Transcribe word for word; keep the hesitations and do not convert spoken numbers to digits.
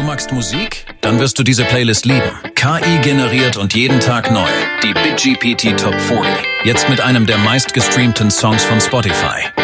magst Musik? Dann wirst du diese Playlist lieben. K I generiert und jeden Tag neu. Die BitGPT Top vierzig. Jetzt mit einem der meistgestreamten Songs von Spotify.